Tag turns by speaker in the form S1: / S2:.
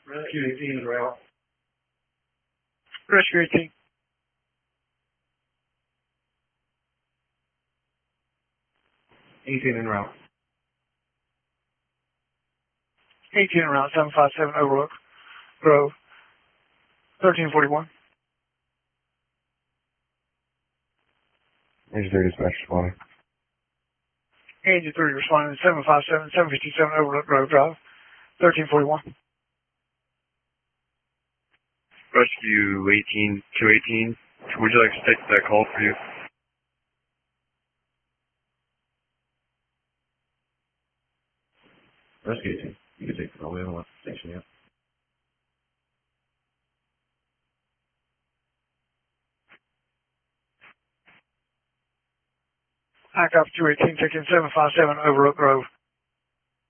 S1: Rescue 18 is route.
S2: Rescue 18.
S1: En route.
S2: 18 en route, 757 Overlook Grove, 1341.
S1: Agent 3 dispatch responding.
S2: Agent 3 responding to 757, 757 Overlook Grove Drive, 1341.
S3: Rescue 18, 218. Would you like to take that call for you?
S1: Rescue 18. You can take the call. We haven't left the station yet.
S2: High Copy 218, taking 757 Overlook Grove,